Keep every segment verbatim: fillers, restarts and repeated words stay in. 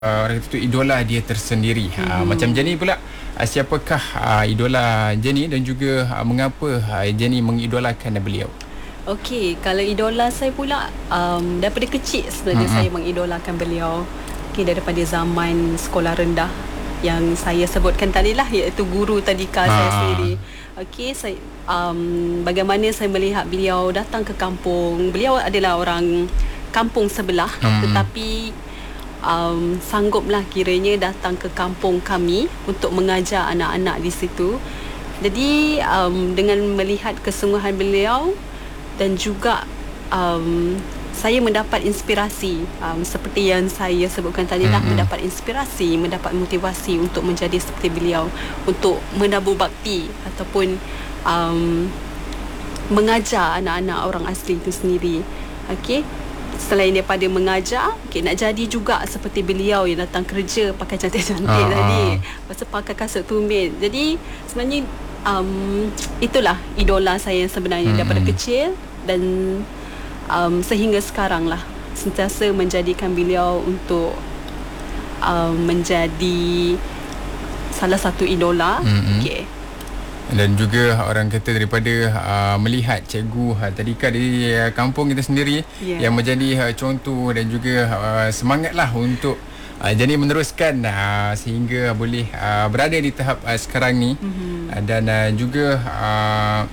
uh, orang kata tu idola dia tersendiri. Mm-hmm. Uh, macam Jenny pula, uh, siapakah uh, idola Jenny dan juga uh, mengapa uh, Jenny mengidolakan beliau? Okey, kalau idola saya pula um, daripada kecil sebenarnya mm-hmm. saya mengidolakan beliau. Okey, daripada zaman sekolah rendah yang saya sebutkan tadi lah, iaitu guru tadika ha. saya sendiri. Okey, saya um, bagaimana saya melihat beliau datang ke kampung. Beliau adalah orang kampung sebelah, hmm. tetapi um, sangguplah kiranya datang ke kampung kami untuk mengajar anak-anak di situ. Jadi um, dengan melihat kesungguhan beliau dan juga um, saya mendapat inspirasi, um, seperti yang saya sebutkan tadi lah, mm-hmm. mendapat inspirasi, mendapat motivasi untuk menjadi seperti beliau, untuk menabur bakti ataupun um, mengajar anak-anak orang asli itu sendiri. Okey, selain daripada mengajar, okay, nak jadi juga seperti beliau yang datang kerja pakai cantik-cantik uh-huh. tadi, lepas tu pakai kasut tumit. Jadi sebenarnya um, itulah idola saya sebenarnya, mm-hmm. daripada kecil dan Um, sehingga sekarang lah sentiasa menjadikan beliau untuk um, menjadi salah satu idola. Mm-hmm. Okay. Dan juga orang kata daripada uh, melihat cikgu uh, tadika di uh, kampung kita sendiri, yeah. yang menjadi uh, contoh dan juga uh, semangat lah untuk uh, jadi meneruskan uh, sehingga boleh uh, berada di tahap uh, sekarang ni. Mm-hmm. uh, dan uh, juga uh,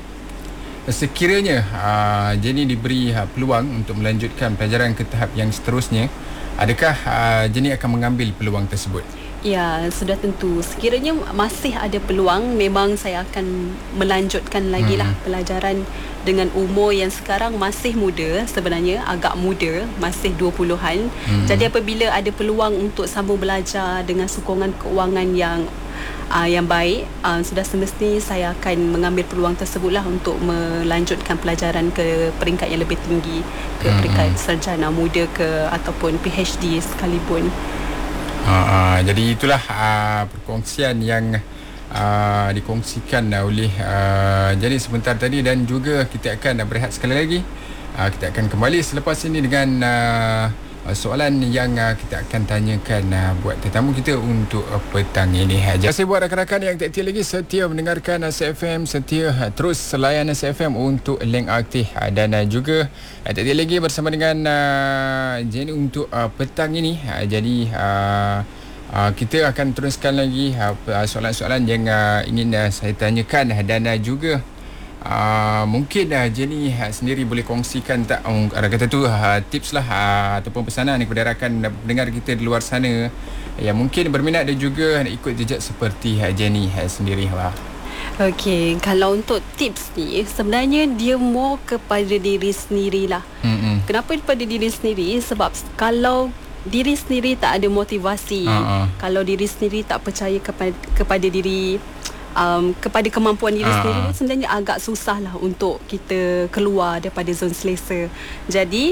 sekiranya uh, Jenny diberi uh, peluang untuk melanjutkan pelajaran ke tahap yang seterusnya, adakah uh, Jenny akan mengambil peluang tersebut? Ya, sudah tentu. Sekiranya masih ada peluang, memang saya akan melanjutkan lagi lah hmm. pelajaran dengan umur yang sekarang masih muda, sebenarnya agak muda, masih dua puluhan. Hmm. Jadi apabila ada peluang untuk sambung belajar dengan sokongan keuangan yang Uh, yang baik, uh, sudah semestinya saya akan mengambil peluang tersebutlah untuk melanjutkan pelajaran ke peringkat yang lebih tinggi, ke peringkat hmm. sarjana muda ke ataupun P H D sekalipun. Uh, uh, jadi itulah uh, perkongsian yang uh, dikongsikan oleh uh, jadi sebentar tadi, dan juga kita akan berehat sekali lagi. Uh, kita akan kembali selepas ini dengan uh, soalan yang uh, kita akan tanyakan uh, buat tetamu kita untuk uh, petang ini. Terima kasih buat rakan-rakan yang tak lagi setia mendengarkan Nasi F M, setia uh, terus layan Nasi F M untuk link aktif, uh, dan uh, juga uh, tak lagi bersama dengan uh, Jenny untuk uh, petang ini. Uh, jadi uh, uh, kita akan teruskan lagi uh, soalan-soalan yang uh, ingin uh, saya tanyakan, dan uh, juga Uh, mungkin uh, Jenny uh, sendiri boleh kongsikan tak um, orang kata tu uh, tips lah uh, ataupun pesanan kepada rakan pendengar kita di luar sana yang mungkin berminat dan juga nak ikut jejak seperti uh, Jenny uh, sendiri lah. Okey, kalau untuk tips ni sebenarnya dia more kepada diri sendirilah. Mm-hmm. Kenapa kepada diri sendiri? Sebab kalau diri sendiri tak ada motivasi, uh-uh. kalau diri sendiri tak percaya kepada kepada diri Um, kepada kemampuan diri uh. sendiri, sebenarnya agak susah lah untuk kita keluar daripada zon selesa. Jadi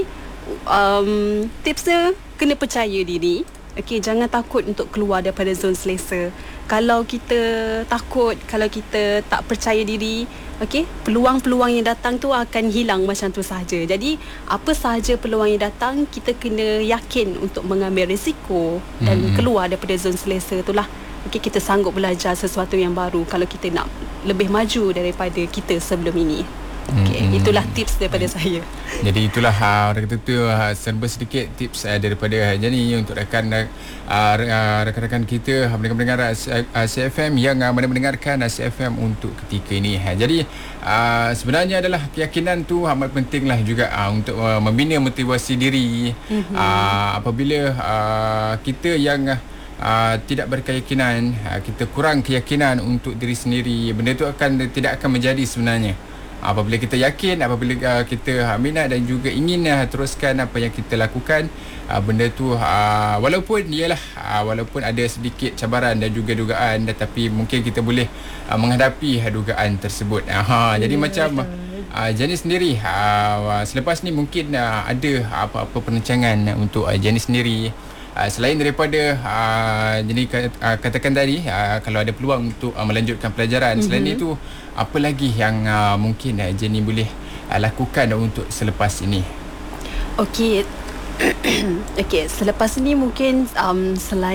um, tipsnya kena percaya diri. Okay, jangan takut untuk keluar daripada zon selesa. Kalau kita takut, kalau kita tak percaya diri, okay, peluang-peluang yang datang tu akan hilang macam tu sahaja. Jadi apa sahaja peluang yang datang, kita kena yakin untuk mengambil risiko dan hmm. keluar daripada zon selesa itulah. Okay, kita sanggup belajar sesuatu yang baru kalau kita nak lebih maju daripada kita sebelum ini. Okay, hmm. itulah tips daripada hmm. saya. Jadi itulah uh, orang kata tu uh, serba sedikit tips uh, daripada Jenny untuk rakan uh, uh, rakan-rakan kita pendengar-pendengar uh, C F M yang uh, mendengarkan uh, C F M untuk ketika ini. Uh, jadi uh, sebenarnya adalah keyakinan tu amat pentinglah juga uh, untuk uh, membina motivasi diri. Hmm. Uh, apabila uh, kita yang uh, Uh, tidak berkeyakinan, uh, kita kurang keyakinan untuk diri sendiri, benda itu akan tidak akan menjadi sebenarnya. Apabila kita yakin, apabila uh, kita uh, minat dan juga ingin uh, teruskan apa yang kita lakukan, uh, benda tu uh, walaupun ialah uh, walaupun ada sedikit cabaran dan juga dugaan, tetapi mungkin kita boleh uh, menghadapi uh, dugaan tersebut. Uh, ha, jadi yeah, macam uh, Jenny sendiri uh, selepas ni mungkin uh, ada apa-apa perancangan uh, untuk uh, Jenny sendiri. Uh, selain daripada uh, jadi uh, katakan tadi uh, kalau ada peluang untuk uh, melanjutkan pelajaran, mm-hmm. selain itu apa lagi yang uh, mungkin uh, Jenny boleh uh, lakukan untuk selepas ini? Okey, Okey, selepas ni mungkin um, selain